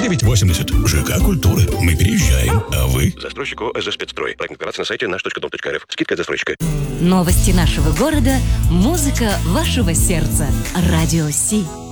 2980. ЖК «Культура». Мы переезжаем, а вы? Застройщик ОСЗ «Спецстрой». Проект операции на сайте наш.дом.рф. Скидка от застройщика. Новости нашего города. Музыка вашего сердца. Радио Си.